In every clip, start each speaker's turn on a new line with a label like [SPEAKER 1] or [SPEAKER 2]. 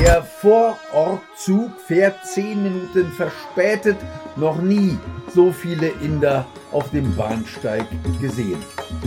[SPEAKER 1] Der Vorortzug fährt 10 Minuten verspätet. Noch nie so viele Inder auf dem Bahnsteig gesehen.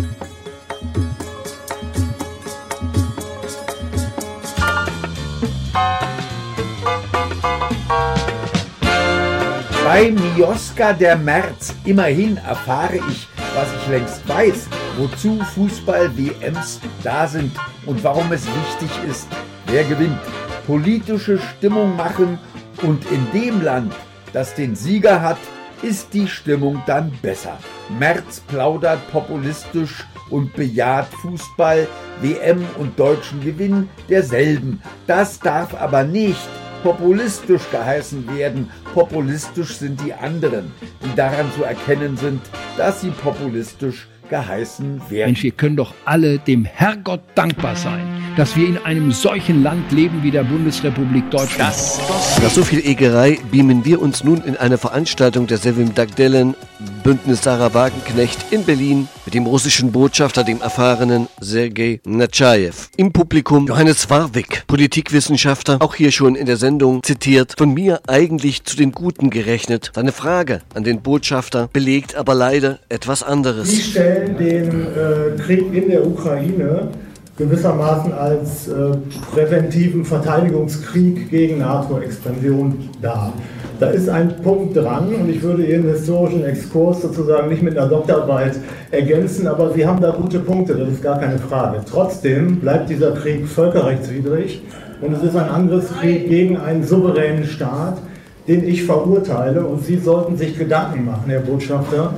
[SPEAKER 1] Bei Mioska der März, immerhin erfahre ich, was ich längst weiß, wozu Fußball-WMs da sind und warum es wichtig ist, wer gewinnt. Politische Stimmung machen und in dem Land, das den Sieger hat, ist die Stimmung dann besser. Merz plaudert populistisch und bejaht Fußball, WM und deutschen Gewinn derselben. Das darf aber nicht populistisch geheißen werden. Populistisch sind die anderen, die daran zu erkennen sind, dass sie populistisch geheißen werden.
[SPEAKER 2] Mensch, wir können doch alle dem Herrgott dankbar sein, dass wir in einem solchen Land leben wie der Bundesrepublik Deutschland.
[SPEAKER 3] Nach so viel Egerei beamen wir uns nun in eine Veranstaltung der Sevim Dagdelen Bündnis Sarah Wagenknecht in Berlin mit dem russischen Botschafter, dem erfahrenen Sergei Nechayev. Im Publikum Johannes Warwick, Politikwissenschaftler, auch hier schon in der Sendung zitiert, von mir eigentlich zu den Guten gerechnet. Seine Frage an den Botschafter belegt aber leider etwas anderes.
[SPEAKER 4] Sie stellen den Krieg in der Ukraine gewissermaßen als präventiven Verteidigungskrieg gegen NATO-Expansion dar. Da ist ein Punkt dran und ich würde Ihren historischen Exkurs sozusagen nicht mit einer Doktorarbeit ergänzen, aber Sie haben da gute Punkte, das ist gar keine Frage. Trotzdem bleibt dieser Krieg völkerrechtswidrig und es ist ein Angriffskrieg gegen einen souveränen Staat, den ich verurteile, und Sie sollten sich Gedanken machen, Herr Botschafter,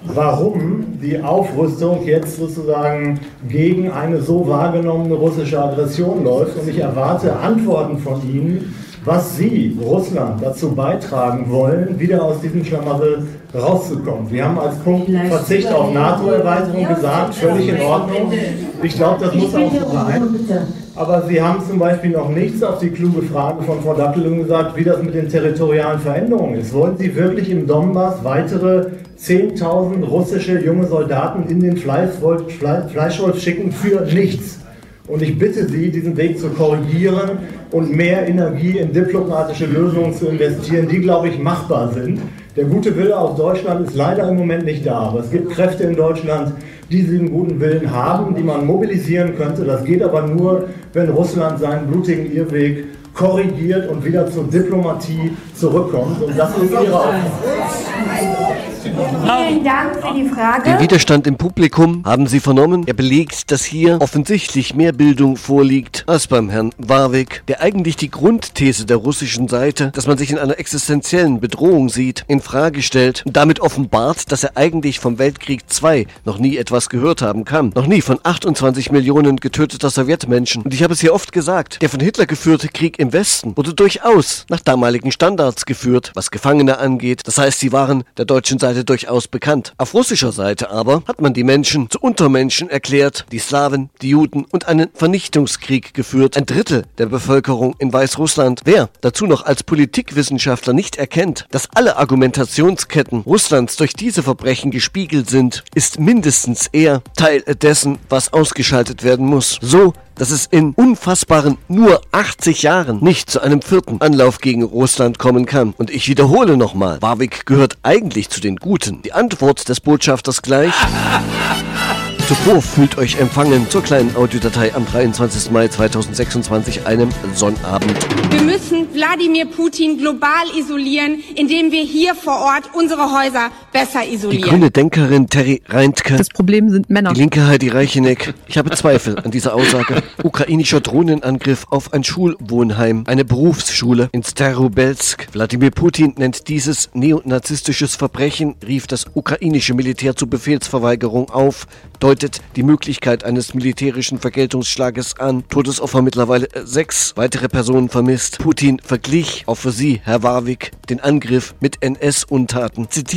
[SPEAKER 4] warum die Aufrüstung jetzt sozusagen gegen eine so wahrgenommene russische Aggression läuft. Und ich erwarte Antworten von Ihnen, was Sie, Russland, dazu beitragen wollen, wieder aus diesem Schlamassel rauszukommen. Wir haben als Punkt Verzicht auf NATO-Erweiterung gesagt, völlig in Ordnung. Ich glaube, das muss auch so sein. Aber Sie haben zum Beispiel noch nichts auf die kluge Frage von Frau Dattelung gesagt, wie das mit den territorialen Veränderungen ist. Wollen Sie wirklich im Donbass weitere 10.000 russische junge Soldaten in den Fleischwolf schicken für nichts? Und ich bitte Sie, diesen Weg zu korrigieren und mehr Energie in diplomatische Lösungen zu investieren, die, glaube ich, machbar sind. Der gute Wille aus Deutschland ist leider im Moment nicht da, aber es gibt Kräfte in Deutschland, die diesen guten Willen haben, die man mobilisieren könnte. Das geht aber nur, wenn Russland seinen blutigen Irrweg korrigiert und wieder zur Diplomatie zurückkommt. Und das ist Ihre Aufgabe.
[SPEAKER 5] Vielen Dank für die Frage.
[SPEAKER 3] Den Widerstand im Publikum haben Sie vernommen. Er belegt, dass hier offensichtlich mehr Bildung vorliegt als beim Herrn Warwick, der eigentlich die Grundthese der russischen Seite, dass man sich in einer existenziellen Bedrohung sieht, in Frage stellt und damit offenbart, dass er eigentlich vom Weltkrieg II noch nie etwas gehört haben kann. Noch nie von 28 Millionen getöteter Sowjetmenschen. Und ich habe es hier oft gesagt, der von Hitler geführte Krieg im Westen wurde durchaus nach damaligen Standards geführt, was Gefangene angeht. Das heißt, sie waren der deutschen Seite durchaus bekannt. Auf russischer Seite aber hat man die Menschen zu Untermenschen erklärt, die Slawen, die Juden, und einen Vernichtungskrieg geführt. Ein Drittel der Bevölkerung in Weißrussland. Wer dazu noch als Politikwissenschaftler nicht erkennt, dass alle Argumentationsketten Russlands durch diese Verbrechen gespiegelt sind, ist mindestens eher Teil dessen, was ausgeschaltet werden muss. So, dass es in unfassbaren nur 80 Jahren nicht zu einem 4. Anlauf gegen Russland kommen kann. Und ich wiederhole nochmal, Warwick gehört eigentlich zu den Guten. Die Antwort des Botschafters gleich. Zuvor fühlt euch empfangen zur kleinen Audiodatei am 23. Mai 2026, einem Sonnabend.
[SPEAKER 6] Wir müssen Wladimir Putin global isolieren, indem wir hier vor Ort unsere Häuser besser isolieren.
[SPEAKER 3] Die grüne Denkerin Terry Reintke.
[SPEAKER 7] Das Problem sind Männer.
[SPEAKER 3] Die linke Heidi Reicheneck. Ich habe Zweifel an dieser Aussage. Ukrainischer Drohnenangriff auf ein Schulwohnheim, eine Berufsschule in Starobelsk. Wladimir Putin nennt dieses neonazistisches Verbrechen, rief das ukrainische Militär zur Befehlsverweigerung auf, deutet die Möglichkeit eines militärischen Vergeltungsschlages an. Todesopfer mittlerweile 6, weitere Personen vermisst. Putin verglich, auch für Sie, Herr Warwick, den Angriff mit NS-Untaten. Zitiert, der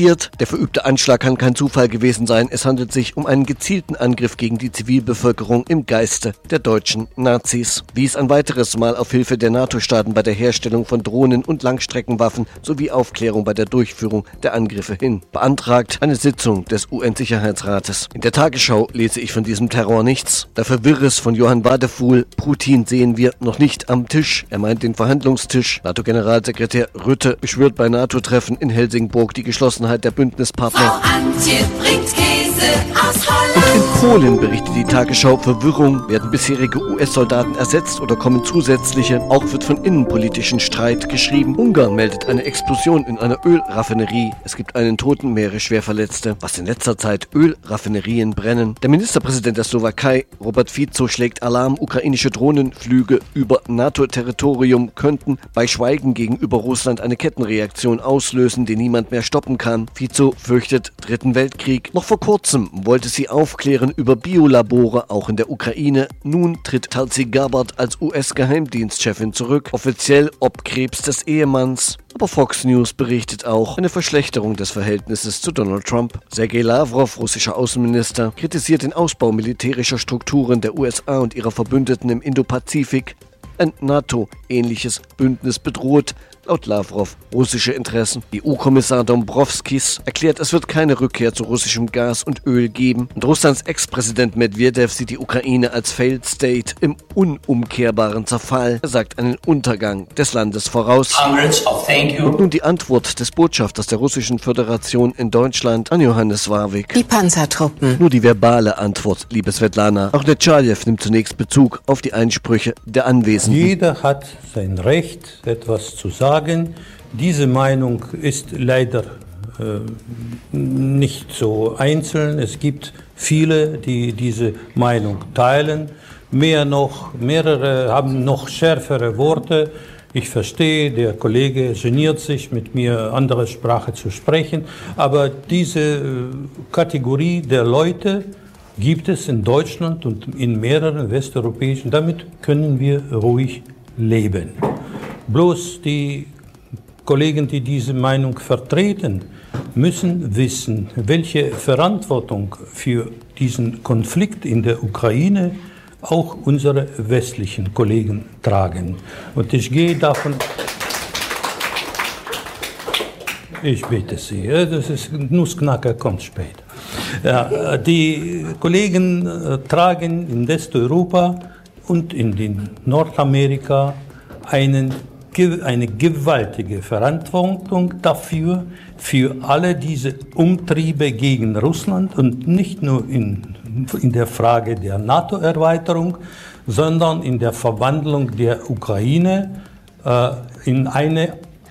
[SPEAKER 3] Der verübte Anschlag kann kein Zufall gewesen sein. Es handelt sich um einen gezielten Angriff gegen die Zivilbevölkerung im Geiste der deutschen Nazis. Wies ein weiteres Mal auf Hilfe der NATO-Staaten bei der Herstellung von Drohnen und Langstreckenwaffen sowie Aufklärung bei der Durchführung der Angriffe hin. Beantragt eine Sitzung des UN-Sicherheitsrates. In der Tagesschau lese ich von diesem Terror nichts. Dafür Wirres von Johann Wadefuhl. Putin sehen wir noch nicht am Tisch. Er meint den Verhandlungstisch. NATO-Generalsekretär Rutte beschwört bei NATO-Treffen in Helsingborg die Geschlossenheit der Bündnispartner.
[SPEAKER 7] Frau Antje bringt Käse aus Holland.
[SPEAKER 3] Und in Polen berichtet die Tagesschau Verwirrung. Werden bisherige US-Soldaten ersetzt oder kommen zusätzliche? Auch wird von innenpolitischen Streit geschrieben. Ungarn meldet eine Explosion in einer Ölraffinerie. Es gibt einen Toten, mehrere Schwerverletzte. Was in letzter Zeit Ölraffinerien brennen. Der Ministerpräsident der Slowakei, Robert Fico, schlägt Alarm. Ukrainische Drohnenflüge über NATO-Territorium könnten bei Schweigen gegenüber Russland eine Kettenreaktion auslösen, die niemand mehr stoppen kann. Fico fürchtet Dritten Weltkrieg. Noch vor kurzem wollte sie aufklären über Biolabore, auch in der Ukraine. Nun tritt Tulsi Gabbard als US-Geheimdienstchefin zurück. Offiziell ob Krebs des Ehemanns. Aber Fox News berichtet auch eine Verschlechterung des Verhältnisses zu Donald Trump. Sergei Lavrov, russischer Außenminister, kritisiert den Ausbau militärischer Strukturen der USA und ihrer Verbündeten im Indopazifik. Ein NATO-ähnliches Bündnis bedroht, laut Lavrov, russische Interessen. EU-Kommissar Dombrovskis erklärt, es wird keine Rückkehr zu russischem Gas und Öl geben. Und Russlands Ex-Präsident Medvedev sieht die Ukraine als Failed State im unumkehrbaren Zerfall. Er sagt einen Untergang des Landes voraus. Und nun die Antwort des Botschafters der Russischen Föderation in Deutschland an Johannes Warwick.
[SPEAKER 8] Die Panzertruppen.
[SPEAKER 3] Nur die verbale Antwort, liebe Svetlana. Auch Netschajew nimmt zunächst Bezug auf die Einsprüche der Anwesenden.
[SPEAKER 9] Jeder hat sein Recht, etwas zu sagen. Diese Meinung ist leider nicht so einzeln. Es gibt viele, die diese Meinung teilen. Mehrere haben noch schärfere Worte. Ich verstehe, der Kollege geniert sich, mit mir andere Sprache zu sprechen. Aber diese Kategorie der Leute gibt es in Deutschland und in mehreren westeuropäischen. Damit können wir ruhig leben. Bloß die Kollegen, die diese Meinung vertreten, müssen wissen, welche Verantwortung für diesen Konflikt in der Ukraine auch unsere westlichen Kollegen tragen. Und ich gehe davon... Ich bitte Sie, das ist Nussknacker, kommt später. Ja, die Kollegen tragen in Westeuropa und in Nordamerika eine gewaltige Verantwortung dafür, für alle diese Umtriebe gegen Russland und nicht nur in der Frage der NATO-Erweiterung, sondern in der Verwandlung der Ukraine in einen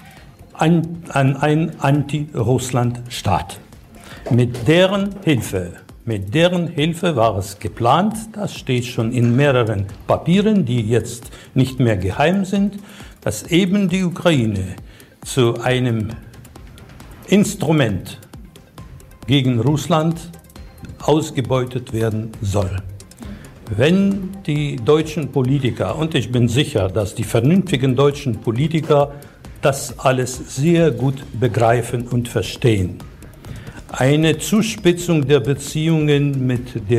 [SPEAKER 9] Anti-Russland-Staat. Mit deren Hilfe war es geplant, das steht schon in mehreren Papieren, die jetzt nicht mehr geheim sind, dass eben die Ukraine zu einem Instrument gegen Russland ausgebeutet werden soll. Wenn die deutschen Politiker, und ich bin sicher, dass die vernünftigen deutschen Politiker das alles sehr gut begreifen und verstehen, eine Zuspitzung der Beziehungen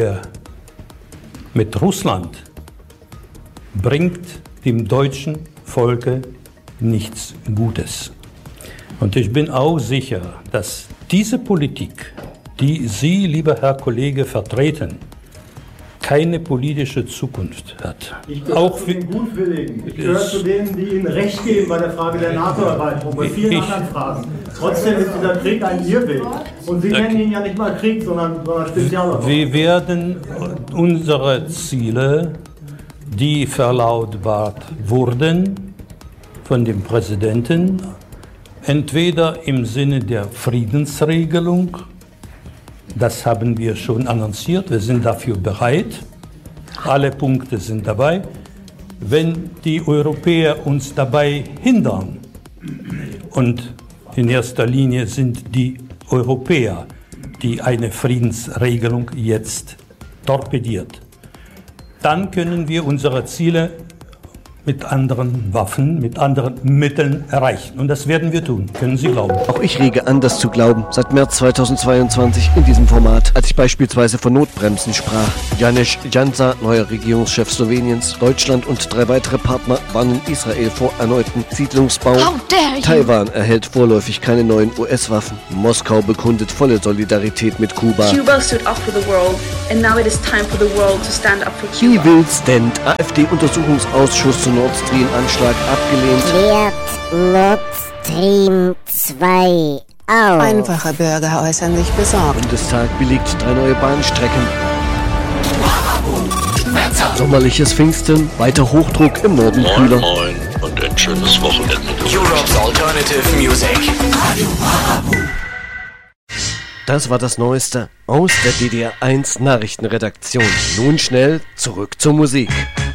[SPEAKER 9] mit Russland bringt dem deutschen Volke nichts Gutes. Und ich bin auch sicher, dass diese Politik, die Sie, lieber Herr Kollege, vertreten, keine politische Zukunft hat.
[SPEAKER 4] Ich gehöre zu den Gutwilligen. Ich gehöre zu denen, die Ihnen Recht geben bei der Frage der NATO-Erweiterung, bei vielen anderen Fragen. Trotzdem ist dieser Krieg ein Irrweg. Und Sie nennen ihn ja nicht mal Krieg, sondern Spezialabteilung.
[SPEAKER 9] Wir werden unsere Ziele, die verlautbart wurden von dem Präsidenten, entweder im Sinne der Friedensregelung, das haben wir schon annonciert, wir sind dafür bereit, alle Punkte sind dabei. Wenn die Europäer uns dabei hindern, und in erster Linie sind die Europäer, die eine Friedensregelung jetzt torpediert, dann können wir unsere Ziele mit anderen Waffen, mit anderen Mitteln erreichen. Und das werden wir tun, können Sie glauben.
[SPEAKER 3] Auch ich rege an, das zu glauben. Seit März 2022 in diesem Format, als ich beispielsweise von Notbremsen sprach. Janez Janša, neuer Regierungschef Sloweniens, Deutschland und 3 weitere Partner warnen Israel vor erneuten Siedlungsbau. Taiwan erhält vorläufig keine neuen US-Waffen. Moskau bekundet volle Solidarität mit Kuba.
[SPEAKER 8] Cuba stood up for the world and now it is time for the world to stand up for
[SPEAKER 3] Wie
[SPEAKER 8] Cuba.
[SPEAKER 3] will's denn? AfD-Untersuchungsausschuss zu Nord Stream-Anschlag abgelehnt.
[SPEAKER 10] Klärt Nord Stream 2 auf.
[SPEAKER 11] Einfache Bürger äußern sich besorgt.
[SPEAKER 3] Bundestag billigt 3 neue Bahnstrecken. Sommerliches Pfingsten, weiter Hochdruck im Norden kühler.
[SPEAKER 12] Moin und ein schönes Wochenende.
[SPEAKER 13] Europe's Alternative Music.
[SPEAKER 3] Das war das Neueste aus der DDR1 Nachrichtenredaktion. Nun schnell zurück zur Musik.